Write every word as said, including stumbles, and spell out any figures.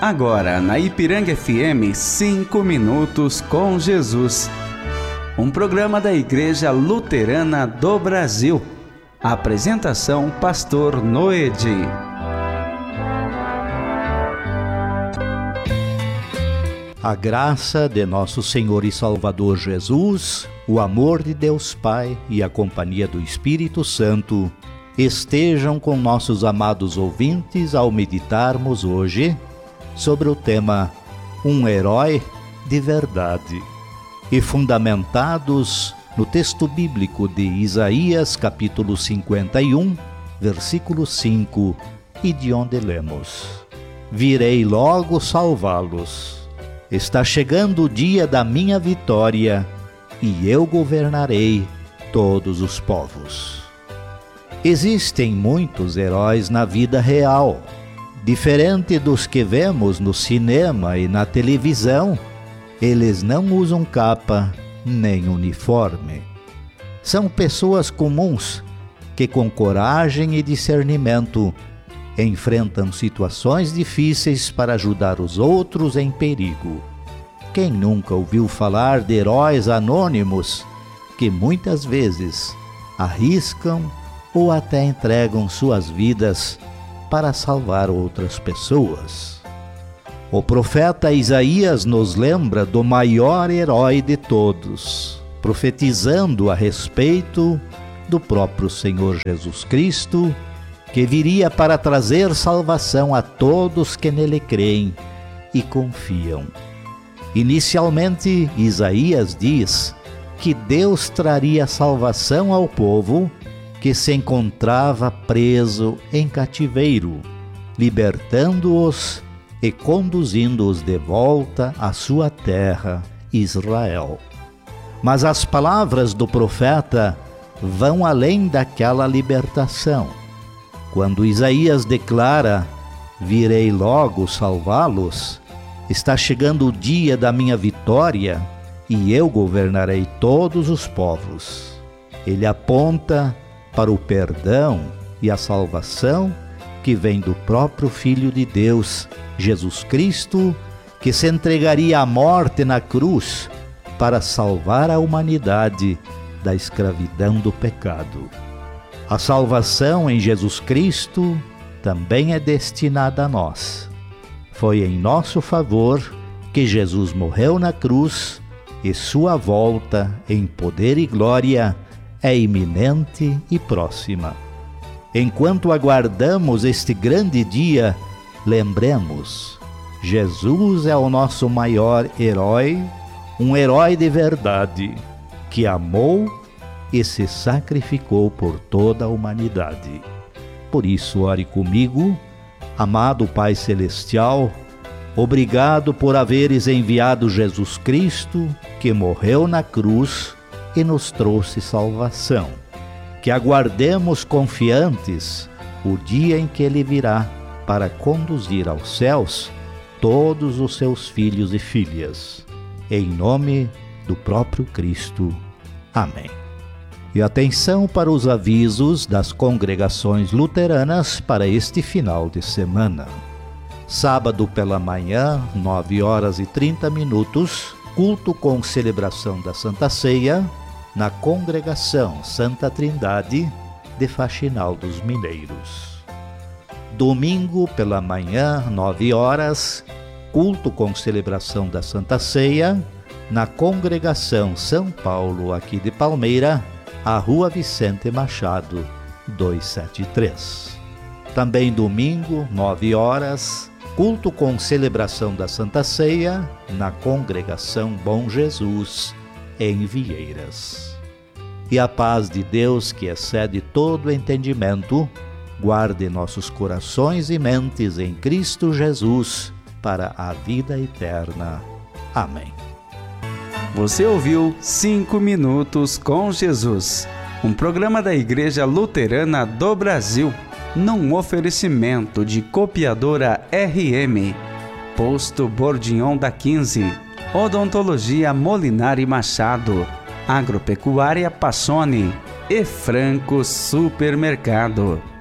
Agora na Ipiranga F M, cinco minutos com Jesus. Um programa da Igreja Luterana do Brasil. Apresentação: Pastor Noedi. A graça de nosso Senhor e Salvador Jesus, o amor de Deus Pai e a companhia do Espírito Santo estejam com nossos amados ouvintes ao meditarmos hoje sobre o tema Um Herói de Verdade, e fundamentados no texto bíblico de Isaías, capítulo cinquenta e um, versículo cinco, e de onde lemos: Virei logo salvá-los. Está chegando o dia da minha vitória, e eu governarei todos os povos. Existem muitos heróis na vida real. Diferente dos que vemos no cinema e na televisão, eles não usam capa nem uniforme. São pessoas comuns que, com coragem e discernimento, enfrentam situações difíceis para ajudar os outros em perigo. Quem nunca ouviu falar de heróis anônimos que muitas vezes arriscam ou até entregam suas vidas para salvar outras pessoas? O profeta Isaías nos lembra do maior herói de todos, profetizando a respeito do próprio Senhor Jesus Cristo, que viria para trazer salvação a todos que nele creem e confiam. Inicialmente, Isaías diz que Deus traria salvação ao povo que se encontrava preso em cativeiro, libertando-os e conduzindo-os de volta à sua terra, Israel. Mas as palavras do profeta vão além daquela libertação. Quando Isaías declara: virei logo salvá-los, está chegando o dia da minha vitória e eu governarei todos os povos. Ele aponta para o perdão e a salvação que vem do próprio Filho de Deus, Jesus Cristo, que se entregaria à morte na cruz para salvar a humanidade da escravidão do pecado. A salvação em Jesus Cristo também é destinada a nós. Foi em nosso favor que Jesus morreu na cruz e sua volta em poder e glória é iminente e próxima. Enquanto aguardamos este grande dia, lembremos: Jesus é o nosso maior herói, um herói de verdade, que amou e se sacrificou por toda a humanidade. Por isso, ore comigo. Amado Pai Celestial, obrigado por haveres enviado Jesus Cristo, que morreu na cruz e nos trouxe salvação. Que aguardemos confiantes o dia em que Ele virá para conduzir aos céus todos os seus filhos e filhas. Em nome do próprio Cristo. Amém. E atenção para os avisos das congregações luteranas para este final de semana. Sábado pela manhã, nove horas e trinta minutos, culto com celebração da Santa Ceia, na Congregação Santa Trindade de Faxinal dos Mineiros. Domingo pela manhã, nove horas, culto com celebração da Santa Ceia, na Congregação São Paulo, aqui de Palmeira, a Rua Vicente Machado, duzentos e setenta e três. Também domingo, nove horas, culto com celebração da Santa Ceia, na Congregação Bom Jesus, em Vieiras. E a paz de Deus, que excede todo entendimento, guarde nossos corações e mentes em Cristo Jesus para a vida eterna. Amém. Você ouviu Cinco Minutos com Jesus, um programa da Igreja Luterana do Brasil, num oferecimento de Copiadora R M, Posto Bordignon da quinze, Odontologia Molinari Machado, Agropecuária Passoni e Franco Supermercado.